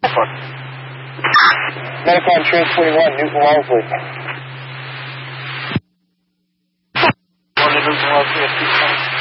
Medicon Train 21, Newton Wellesley. Newton Wellesley at 220.